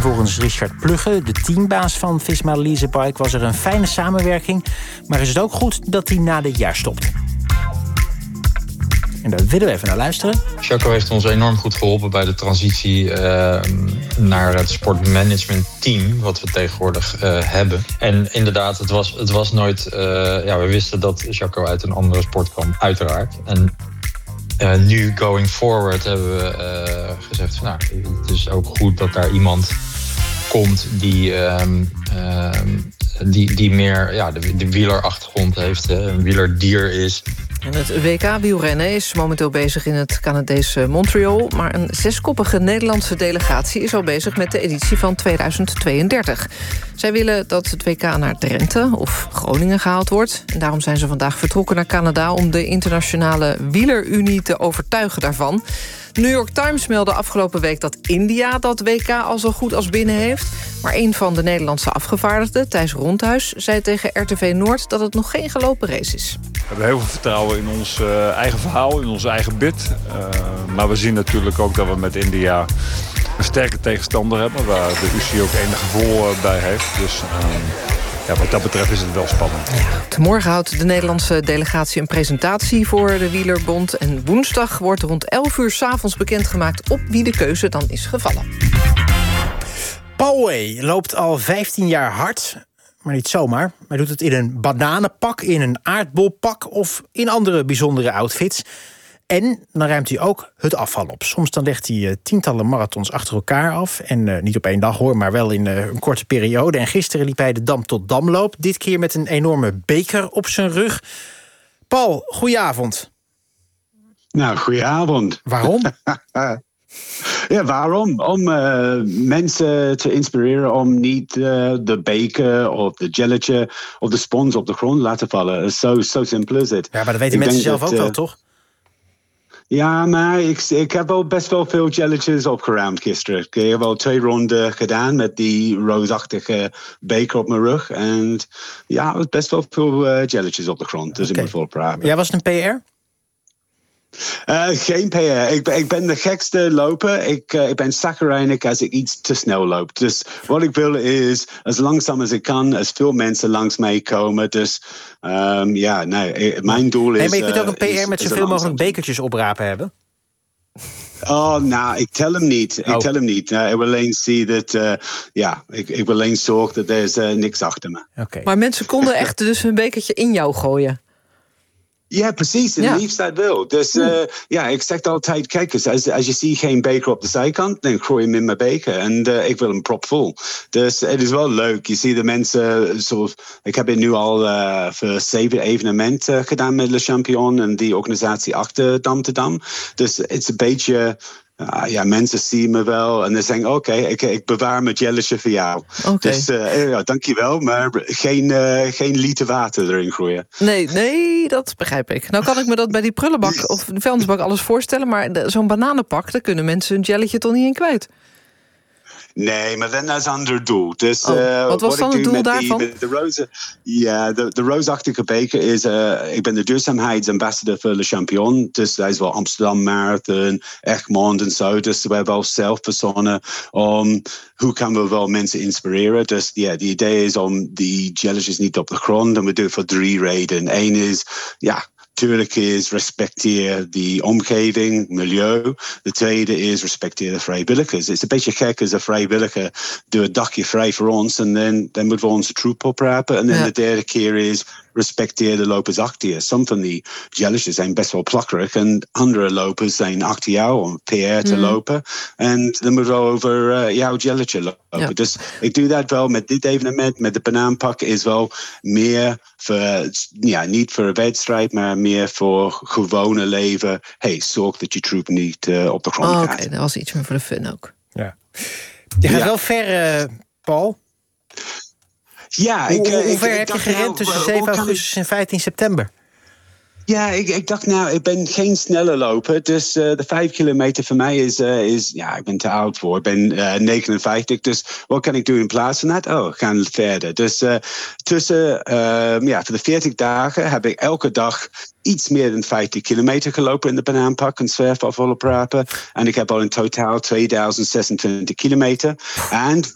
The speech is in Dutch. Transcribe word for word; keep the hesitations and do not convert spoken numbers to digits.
Volgens Richard Plugge, de teambaas van Visma Leasebike, was er een fijne samenwerking. Maar is het ook goed dat hij na dit jaar stopt? En daar willen we even naar luisteren. Jacco heeft ons enorm goed geholpen bij de transitie uh, naar het sportmanagement team, wat we tegenwoordig uh, hebben. En inderdaad, het was, het was nooit... Uh, ja, we wisten dat Jacco uit een andere sport kwam, uiteraard. En uh, nu, going forward, hebben we uh, gezegd van, nou, het is ook goed dat daar iemand komt die... Um, um, Die, die meer ja, de, de wielerachtergrond heeft, hè, een wielerdier is. En het W K-wielrennen is momenteel bezig in het Canadese Montreal. Maar een zeskoppige Nederlandse delegatie is al bezig met de editie van tweeduizend tweeëndertig. Zij willen dat het W K naar Drenthe of Groningen gehaald wordt. En daarom zijn ze vandaag vertrokken naar Canada om de internationale wielerunie te overtuigen daarvan. De New York Times meldde afgelopen week dat India dat W K al zo goed als binnen heeft. Maar een van de Nederlandse afgevaardigden, Thijs Rondhuis, zei tegen R T V Noord dat het nog geen gelopen race is. We hebben heel veel vertrouwen in ons uh, eigen verhaal, in ons eigen bid. Uh, maar we zien natuurlijk ook dat we met India een sterke tegenstander hebben, waar de U C I ook enig gevoel uh, bij heeft. Dus uh, ja, wat dat betreft is het wel spannend. Ja, morgen houdt de Nederlandse delegatie een presentatie voor de Wielerbond. En woensdag wordt rond elf uur 's avonds bekendgemaakt op wie de keuze dan is gevallen. Paul Way loopt al vijftien jaar hard, maar niet zomaar. Hij doet het in een bananenpak, in een aardbolpak of in andere bijzondere outfits. En dan ruimt hij ook het afval op. Soms dan legt hij uh, tientallen marathons achter elkaar af. En uh, niet op één dag hoor, maar wel in uh, een korte periode. En gisteren liep hij de Dam tot Damloop. Dit keer met een enorme beker op zijn rug. Paul, goedenavond. Nou, goedenavond. Waarom? Ja, waarom? Om uh, mensen te inspireren om niet uh, de beker of de gelletje of de spons op de grond laten vallen. Zo so, so simpel is het. Ja, maar dat weten Ik mensen zelf dat, ook uh, wel, toch? Ja, maar ik, ik heb wel best wel veel jelletjes opgeruimd gisteren. Ik heb wel twee ronden gedaan met die roosachtige beker op mijn rug. En ja, het was best wel veel uh, jelletjes op de grond. Dus okay. Ik moet volpraten. Ja, was het een P R? Uh, geen P R. Ik ben, ik ben de gekste loper. Ik, uh, ik ben zagrijnig als ik iets te snel loop. Dus wat ik wil is, as langzaam als ik kan, als veel mensen langs mij komen. Dus um, ja, nee, mijn doel is... Nee, maar je kunt ook een P R is, met zoveel mogelijk bekertjes oprapen hebben. Oh, nou, ik tel hem niet. Ik oh. tel hem niet. Uh, ik wil alleen zien dat... Uh, ja, ik, ik wil alleen zorgen dat er is uh, niks achter me. Okay. Maar mensen konden echt dus een bekertje in jou gooien? Ja, precies. En ja. liefst dat wil. Dus uh, ja, ik zeg altijd, kijk eens, als, als je ziet geen beker op de zijkant, dan gooi je hem in mijn beker. En uh, ik wil hem propvol. Dus het is wel leuk. Je ziet de mensen, zo, ik heb het nu al uh, voor zeven evenementen gedaan met Le Champion en die organisatie achter Dam te Dam. Dus het is een beetje... Uh, ja, mensen zien me wel en dan zeggen, oké, okay, ik, ik bewaar mijn jelletje voor jou. Okay. Dus uh, ja, dankjewel, maar geen, uh, geen liter water erin gooien. Nee, nee, dat begrijp ik. Nou kan ik me dat bij die prullenbak of de vuilnisbak alles voorstellen, maar de, zo'n bananenpak, daar kunnen mensen hun jelletje toch niet in kwijt? Nee, maar dan is een ander doel. Dus, oh, uh, wat was dan het doel met daarvan? Die, met de roze, ja, de, de roosachtige beker is... Uh, ik ben de duurzaamheidsambassadeur voor Le Champion. Dus dat is wel Amsterdam Marathon, Egmond en zo. Dus we hebben wel zelf verzonnen om... hoe kunnen we wel mensen inspireren? Dus ja, de idee is om die jelletjes niet op de grond. En we doen het voor drie redenen. Eén is, ja... Natuurlijk is respecteer die omgeving, milieu. De tweede is respecteer de vrijwilligers. Het is een beetje gek als een vrijwilliger doet een dagje vrij voor ons en dan, dan moeten we onze troep oprapen. En dan ja. de derde keer is respecteer de lopers achter je. Sommige van die jelletjes zijn best wel plakkerig en andere lopers zijn achter jou om P R te mm. lopen. En dan moeten we over uh, jouw jelletje lopen. Ja. Dus ik doe dat wel met dit evenement. Met de banaanpak is wel meer voor, ja, niet voor een wedstrijd, maar meer voor gewone leven. Hey, zorg dat je troep niet uh, op de grond oh, gaat. Oké, okay. Dat was iets meer voor de fun ook. Ja. Je gaat ja. wel ver, uh, Paul. Ja, ik, hoe, hoe ik, ver ik heb je gerend nou, tussen zeven augustus en vijftien september? Ja, ik, ik dacht nou, ik ben geen snelle loper. Dus uh, de vijf kilometer voor mij is, uh, is... Ja, ik ben te oud voor. Ik ben uh, negenenvijftig. Dus wat kan ik doen in plaats van dat? Oh, gaan verder. Dus uh, tussen... Uh, ja, voor de veertig dagen heb ik elke dag... iets meer dan vijftig kilometer gelopen in de banaanpak en zwerfafval oprapen. En ik heb al in totaal tweeduizend zesentwintig kilometer. En